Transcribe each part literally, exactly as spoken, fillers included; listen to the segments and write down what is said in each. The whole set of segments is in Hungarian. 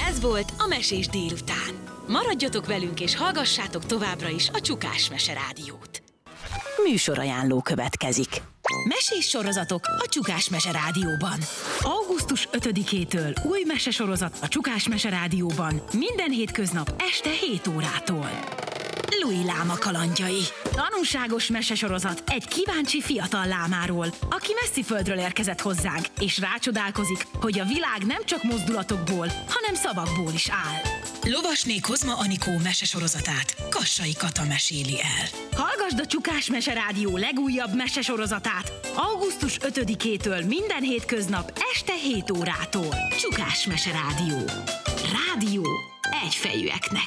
Ez volt a Mesés délután. Maradjatok velünk és hallgassátok továbbra is a Csukás Mese Rádiót. Műsorajánló következik. Mesés sorozatok a Csukás Mese Rádióban. augusztus ötödikétől új mesesorozat a Csukás Mese Rádióban. Minden hétköznap este hét órától. Louis láma kalandjai. Tanulságos mesesorozat egy kíváncsi fiatal lámáról, aki messzi földről érkezett hozzánk, és rácsodálkozik, hogy a világ nem csak mozdulatokból, hanem szavakból is áll. Lovasné Kozma Anikó mesesorozatát Kassai Kata meséli el. Hallgasd a Csukás Mese Rádió legújabb mesesorozatát augusztus ötödikétől minden hétköznap este hét órától. Csukás Mese Rádió. Rádió egyfejűeknek.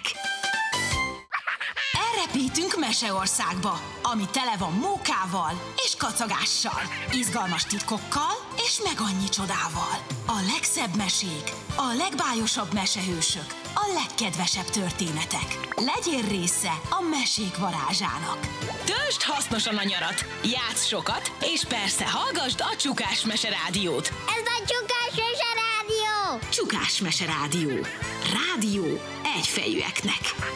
Elrepítünk Meseországba, ami tele van mókával és kacagással, izgalmas titkokkal és meg annyi csodával. A legszebb mesék, a legbájosabb mesehősök, a legkedvesebb történetek. Legyél része a mesék varázsának. Töltsd hasznosan a nyarat, játsz sokat, és persze hallgasd a Csukás Mese Rádiót. Ez a Csukás Mese Rádió! Csukás Mese Rádió. Rádió egyfejűeknek.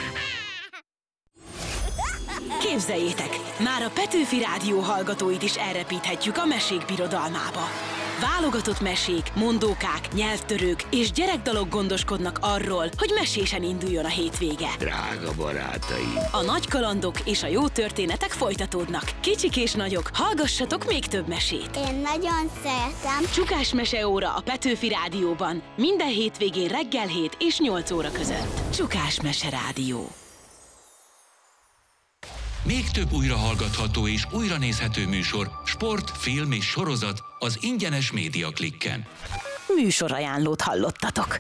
Képzeljétek, már a Petőfi Rádió hallgatóit is elrepíthetjük a mesék birodalmába. Válogatott mesék, mondókák, nyelvtörők és gyerekdalok gondoskodnak arról, hogy mesésen induljon a hétvége. Drága barátaim! A nagy kalandok és a jó történetek folytatódnak. Kicsik és nagyok, hallgassatok még több mesét. Én nagyon szeretem. Csukás Meseóra a Petőfi Rádióban. Minden hétvégén reggel hét és nyolc óra között. Csukás Mese Rádió. Még több újrahallgatható és újranézhető műsor, sport, film és sorozat az ingyenes Média Klikken. Műsorajánlót hallottatok.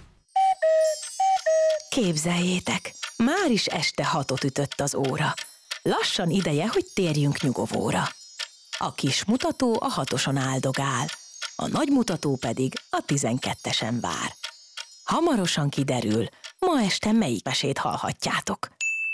Képzeljétek, már is este hatot ütött az óra. Lassan ideje, hogy térjünk nyugovóra. A kis mutató a hatoson áldogál, a nagy mutató pedig a tizenkettesen vár. Hamarosan kiderül, ma este melyik mesét hallhatjátok.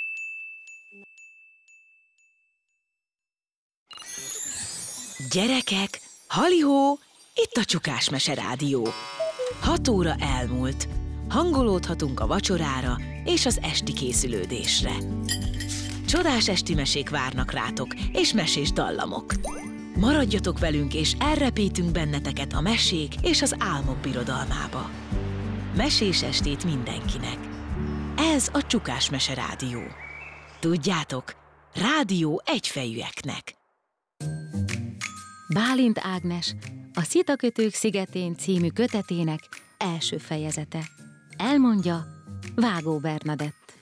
Gyerekek, halihó, itt a Csukás Mese Rádió. Hat óra elmúlt, hangolódhatunk a vacsorára és az esti készülődésre. Csodás esti mesék várnak rátok, és mesés dallamok. Maradjatok velünk, és elrepítünk benneteket a mesék és az álmok birodalmába. Mesés estét mindenkinek. Ez a Csukás Mese Rádió. Tudjátok, rádió egyfejűeknek. Bálint Ágnes, a Szitakötők szigetén című kötetének első fejezete. Elmondja Vágó Bernadett.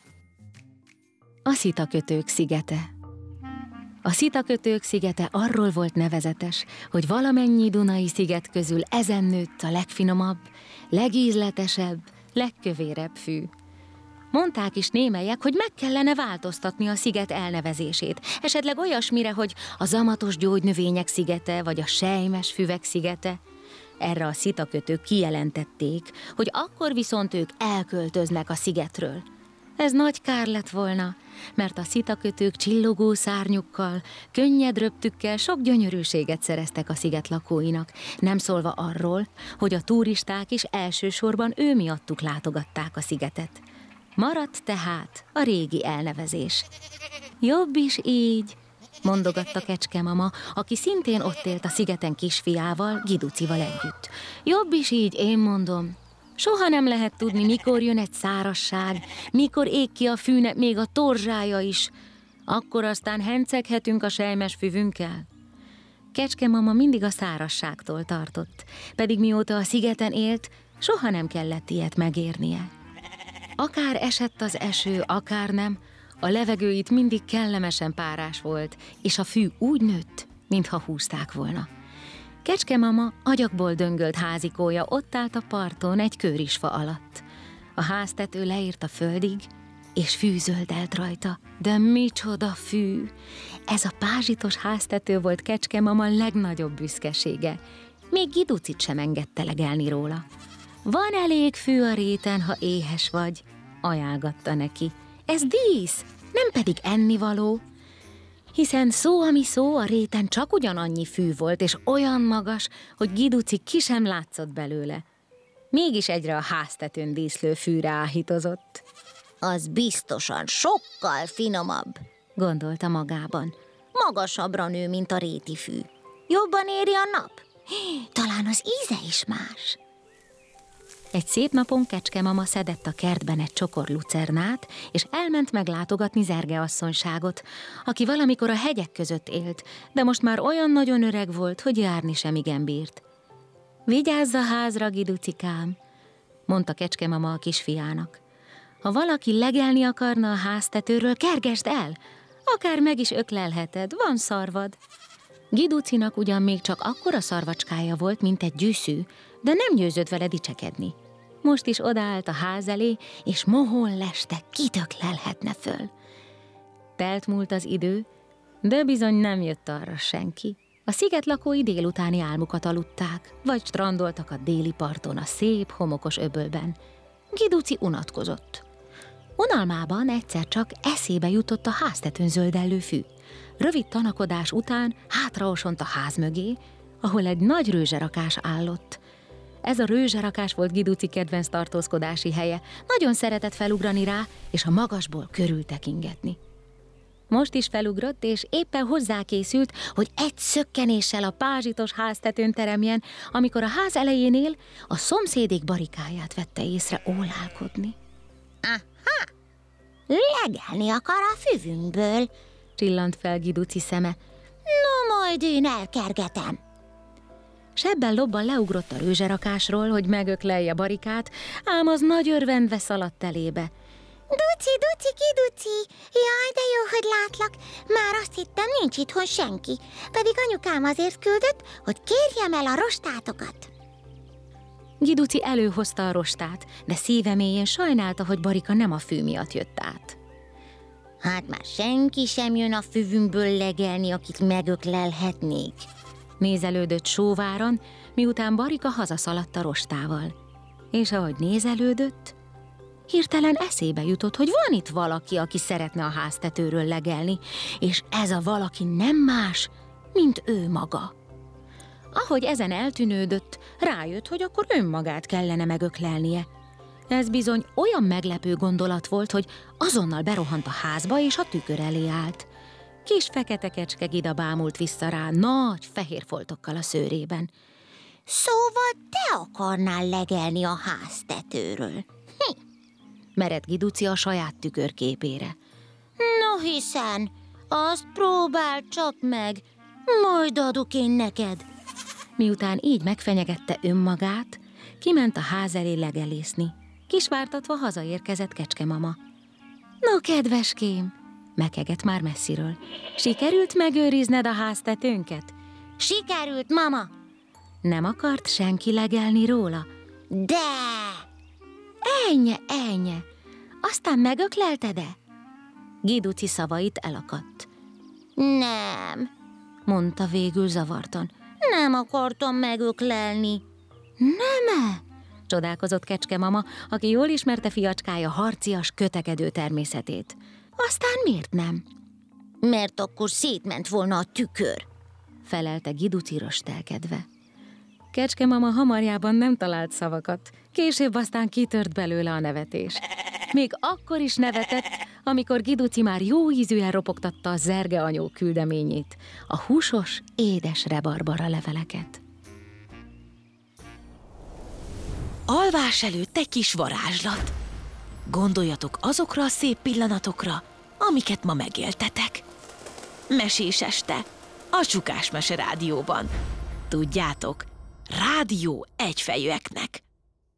A Szitakötők szigete. A Szitakötők szigete arról volt nevezetes, hogy valamennyi dunai sziget közül ezen nőtt a legfinomabb, legízletesebb, legkövérebb fű. Mondták is némelyek, hogy meg kellene változtatni a sziget elnevezését, esetleg olyasmire, hogy a zamatos gyógynövények szigete, vagy a selymes füvek szigete. Erre a szitakötők kijelentették, hogy akkor viszont ők elköltöznek a szigetről. Ez nagy kár lett volna, mert a szitakötők csillogó szárnyukkal, könnyed röptükkel sok gyönyörűséget szereztek a sziget lakóinak, nem szólva arról, hogy a turisták is elsősorban ő miattuk látogatták a szigetet. Maradt tehát a régi elnevezés. Jobb is így, mondogatta Kecskemama, aki szintén ott élt a szigeten kisfiával, Giducival együtt. Jobb is így, én mondom. Soha nem lehet tudni, mikor jön egy szárazság, mikor ég ki a fűnek még a torzsája is. Akkor aztán henceghetünk a selymes füvünkkel. Kecskemama mindig a szárazságtól tartott, pedig mióta a szigeten élt, soha nem kellett ilyet megérnie. Akár esett az eső, akár nem, a levegő itt mindig kellemesen párás volt, és a fű úgy nőtt, mintha húzták volna. Kecskemama agyagból döngölt házikója ott állt a parton egy kőrisfa alatt. A háztető leírt a földig, és fű zöldelt rajta. De micsoda fű! Ez a pázsitos háztető volt Kecskemama legnagyobb büszkesége. Még Giducit sem engedte legelni róla. Van elég fű a réten, ha éhes vagy, ajánlgatta neki. Ez dísz, nem pedig ennivaló. Hiszen szó, ami szó, a réten csak ugyanannyi fű volt, és olyan magas, hogy Giduci ki sem látszott belőle. Mégis egyre a háztetőn díszlő fűre áhítozott. Az biztosan sokkal finomabb, gondolta magában. Magasabbra nő, mint a réti fű. Jobban éri a nap. Talán az íze is más. Egy szép napon Kecskemama szedett a kertben egy csokor lucernát, és elment meglátogatni Zerge asszonyságot, aki valamikor a hegyek között élt, de most már olyan nagyon öreg volt, hogy járni sem igen bírt. Vigyázz a házra, Giducikám, mondta Kecskemama a kisfiának. Ha valaki legelni akarna a háztetőről, kergesd el, akár meg is öklelheted, van szarvad. Giducinak ugyan még csak akkora szarvacskája volt, mint egy gyűszű, de nem győzött vele dicsekedni. Most is odaállt a ház elé, és mohón leste kitöklelhetne föl. Telt múlt az idő, de bizony nem jött arra senki. A sziget lakói délutáni álmukat aludták, vagy strandoltak a déli parton a szép, homokos öbölben. Giduci unatkozott. Unalmában egyszer csak eszébe jutott a háztetőn zöldellő fű. Rövid tanakodás után hátraosont a ház mögé, ahol egy nagy rőzserakás állott. Ez a rőzserakás volt Giduci kedvenc tartózkodási helye, nagyon szeretett felugrani rá, és a magasból körültekingetni. Most is felugrott, és éppen hozzákészült, hogy egy szökkenéssel a pázsitos háztetőn teremjen, amikor a ház elejénél a szomszédék barikáját vette észre ólálkodni. Aha! Legelni akar a füvünkből, csillant fel Giduci szeme. No, majd én elkergetem. Sebben lobban leugrott a rőzserakásról, hogy megöklelje barikát, ám az nagy örvendve szaladt elébe. Duci, Duci, Giduci, jaj, de jó, hogy látlak. Már azt hittem, nincs itthon senki, pedig anyukám azért küldött, hogy kérjem el a rostátokat. Giduci előhozta a rostát, de szíve mélyén sajnálta, hogy barika nem a fű miatt jött át. Hát már senki sem jön a füvünkből legelni, akit megöklelhetnék. Nézelődött sóváron, miután barika hazaszaladt a rostával. És ahogy nézelődött, hirtelen eszébe jutott, hogy van itt valaki, aki szeretne a háztetőről legelni, és ez a valaki nem más, mint ő maga. Ahogy ezen eltűnődött, rájött, hogy akkor önmagát kellene megöklelnie. Ez bizony olyan meglepő gondolat volt, hogy azonnal berohant a házba, és a tükör elé állt. Kis fekete kecske Gida bámult vissza rá, nagy, fehér foltokkal a szőrében. Szóval te akarnál legelni a háztetőről? Hm. Merett Giduci a saját tükörképére. No hiszen, azt próbáld csak meg, majd adok én neked. Miután így megfenyegette önmagát, kiment a ház elé legelészni. Kisvártatva hazaérkezett Kecskemama. No, kedveském, mekegett már messziről. Sikerült megőrizned a háztetőnket? Sikerült, mama! Nem akart senki legelni róla? De! Ennye, ennye! Aztán megöklelted-e? Giduci szavait elakadt. Nem, mondta végül zavartan. nem akartam megöklelni. Nem-e? Csodálkozott Kecskemama, aki jól ismerte fiacskája harcias, kötekedő természetét. Aztán miért nem? Mert akkor szétment volna a tükör, felelte Giduci röstelkedve. Kecskemama hamarjában nem talált szavakat, később aztán kitört belőle a nevetés. Még akkor is nevetett, amikor Giduci már jó ízűen ropogtatta a Zerge anyó küldeményét, a húsos, édes rebarbara leveleket. Alvás előtt egy kis varázslat. Gondoljatok azokra a szép pillanatokra, amiket ma megéltetek. Mesés este, a Csukás Mese Rádióban. Tudjátok, rádió egyfejűeknek.